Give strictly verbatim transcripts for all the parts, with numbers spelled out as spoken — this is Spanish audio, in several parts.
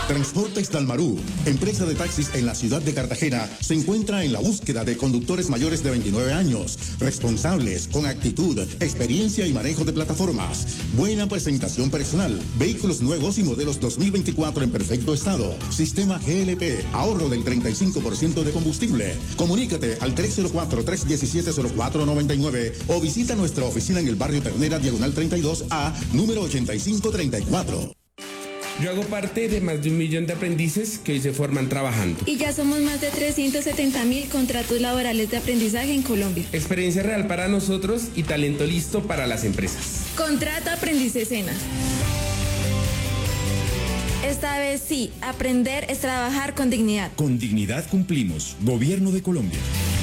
Transportes Dalmarú, empresa de taxis en la ciudad de Cartagena, se encuentra en la búsqueda de conductores mayores de veintinueve años, responsables, con actitud, experiencia y manejo de plataformas, buena presentación personal, vehículos nuevos y modelos dos mil veinticuatro en perfecto estado, sistema G L P, ahorro del treinta y cinco por ciento de combustible. Comunícate al tres cero cuatro, tres uno siete, cero cuatro nueve nueve o visita nuestra oficina en el barrio Ternera, diagonal treinta y dos A, número ochenta y cinco treinta y cuatro. Yo hago parte de más de un millón de aprendices que hoy se forman trabajando. Y ya somos más de trescientos setenta mil contratos laborales de aprendizaje en Colombia. Experiencia real para nosotros y talento listo para las empresas. Contrata Aprendices Sena. Esta vez sí, aprender es trabajar con dignidad. Con dignidad cumplimos. Gobierno de Colombia.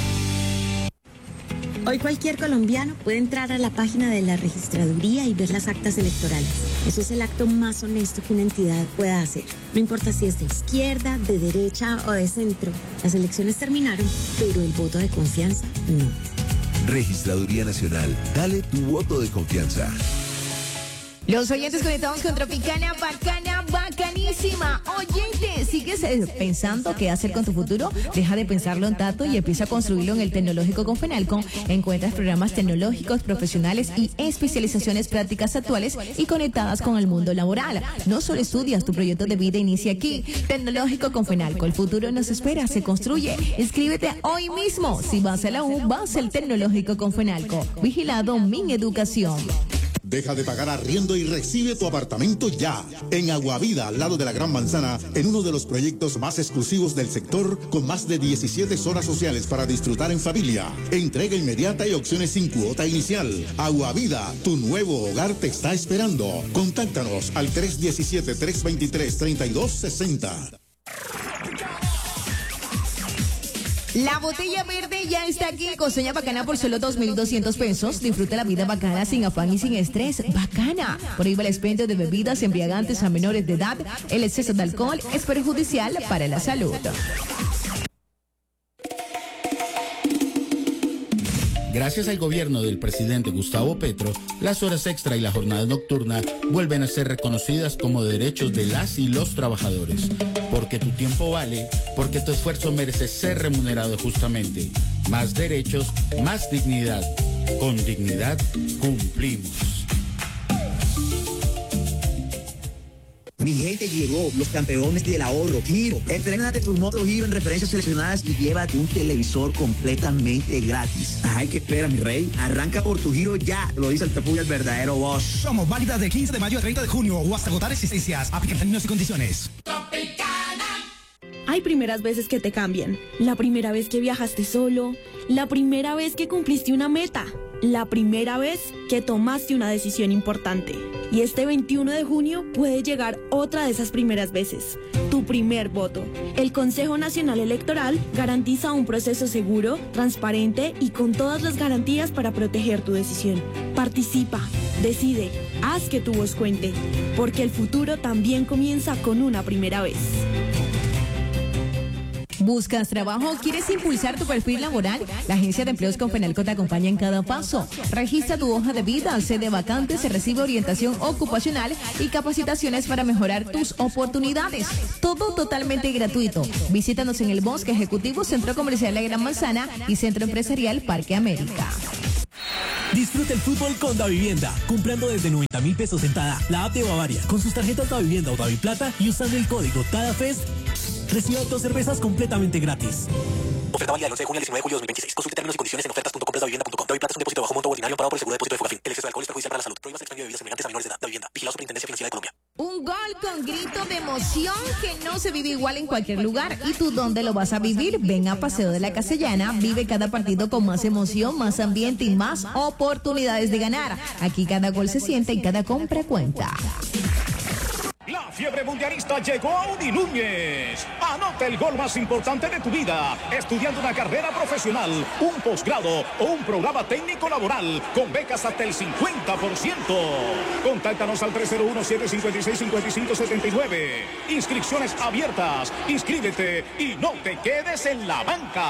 Hoy cualquier colombiano puede entrar a la página de la registraduría y ver las actas electorales. Eso es el acto más honesto que una entidad pueda hacer. No importa si es de izquierda, de derecha o de centro. Las elecciones terminaron, pero el voto de confianza no. Registraduría Nacional. Dale tu voto de confianza. Los oyentes conectados con Tropicana, bacana, bacanísima. Oyente, ¿sigues pensando qué hacer con tu futuro? Deja de pensarlo en Tato y empieza a construirlo en el Tecnológico con Fenalco. Encuentras programas tecnológicos, profesionales y especializaciones prácticas actuales y conectadas con el mundo laboral. No solo estudias, tu proyecto de vida inicia aquí. Tecnológico con Fenalco. El futuro nos espera, se construye. Inscríbete hoy mismo. Si vas a la U, vas al Tecnológico con Fenalco. Vigilado Mineducación. Deja de pagar arriendo y recibe tu apartamento ya. En Aguavida, al lado de la Gran Manzana, en uno de los proyectos más exclusivos del sector, con más de diecisiete zonas sociales para disfrutar en familia. Entrega inmediata y opciones sin cuota inicial. Aguavida, tu nuevo hogar te está esperando. Contáctanos al tres uno siete, tres dos tres, tres dos seis cero. La botella verde ya está aquí. Coseña bacana por solo dos mil doscientos pesos. Disfruta la vida bacana sin afán y sin estrés. Bacana. Prohíbe el expendio de bebidas embriagantes a menores de edad. El exceso de alcohol es perjudicial para la salud. Gracias al gobierno del presidente Gustavo Petro, las horas extra y la jornada nocturna vuelven a ser reconocidas como derechos de las y los trabajadores. Porque tu tiempo vale, porque tu esfuerzo merece ser remunerado justamente. Más derechos, más dignidad. Con dignidad cumplimos. Mi gente, llegó los campeones del ahorro, Giro. Entrénate tu moto Giro en referencias seleccionadas y llévate un televisor completamente gratis. Ay, ¿qué espera, mi rey? Arranca por tu Giro ya, lo dice el Tepuya, el verdadero boss. Somos válidas del quince de mayo al treinta de junio o hasta agotar existencias. Aplican términos y condiciones. Hay primeras veces que te cambian. La primera vez que viajaste solo. La primera vez que cumpliste una meta. La primera vez que tomaste una decisión importante. Y este veintiuno de junio puede llegar otra de esas primeras veces. Tu primer voto. El Consejo Nacional Electoral garantiza un proceso seguro, transparente y con todas las garantías para proteger tu decisión. Participa, decide, haz que tu voz cuente. Porque el futuro también comienza con una primera vez. ¿Buscas trabajo? ¿Quieres impulsar tu perfil laboral? La Agencia de Empleos con Fenalco te acompaña en cada paso. Registra tu hoja de vida, accede a vacantes, se recibe orientación ocupacional y capacitaciones para mejorar tus oportunidades. Todo totalmente gratuito. Visítanos en el Bosque Ejecutivo, Centro Comercial La Gran Manzana y Centro Empresarial Parque América. Disfruta el fútbol con Davivienda, comprando desde noventa mil pesos en Tada, la app de Bavaria, con sus tarjetas Davivienda o Daviplata y usando el código TADAFEST. Reciba dos cervezas completamente gratis. Oferta válida del once de junio al diecinueve de julio de dos mil veintiséis. Consulte términos y condiciones en ofertas punto compras davivienda punto com. Daviplata es un depósito bajo monto ordinario pagado por el seguro de depósito de Fogafín. El exceso de alcohol es perjudicial para la salud. Prohíbas el expendio de bebidas semejantes a menores de edad. Davivienda. Vigilado Superintendencia Financiera de Colombia. Un gol con grito de emoción que no se vive igual en cualquier lugar. ¿Y tú dónde lo vas a vivir? Ven a Paseo de la Castellana. Vive cada partido con más emoción, más ambiente y más oportunidades de ganar. Aquí cada gol se siente y cada compra cuenta. La fiebre mundialista llegó a Uni Núñez. Anota el gol más importante de tu vida, estudiando una carrera profesional, un posgrado o un programa técnico laboral con becas hasta el cincuenta por ciento. Contáctanos al tres cero uno, siete cinco seis, cinco cinco siete nueve. Inscripciones abiertas. Inscríbete y no te quedes en la banca.